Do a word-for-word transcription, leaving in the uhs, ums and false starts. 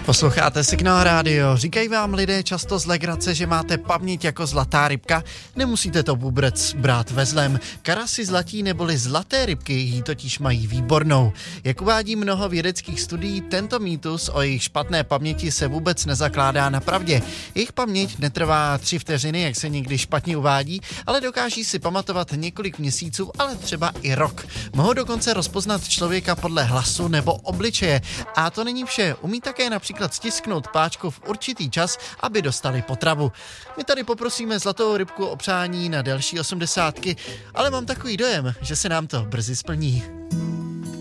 Posloucháte Signál rádio. Říkají vám lidé často z legrace, že máte paměť jako zlatá rybka. Nemusíte to vůbec brát ve zlém. Karasy zlatí neboli zlaté rybky ji totiž mají výbornou. Jak uvádí mnoho vědeckých studií, tento mýtus o jejich špatné paměti se vůbec nezakládá na pravdě. Jejich paměť netrvá tři vteřiny, jak se někdy špatně uvádí, ale dokáží si pamatovat několik měsíců, ale třeba i rok. Mohou dokonce rozpoznat člověka podle hlasu nebo obličeje. A to není vše. Umí také například stisknout páčku v určitý čas, aby dostali potravu. My tady poprosíme zlatou rybku o přání na další osmdesátky, ale mám takový dojem, že se nám to brzy splní.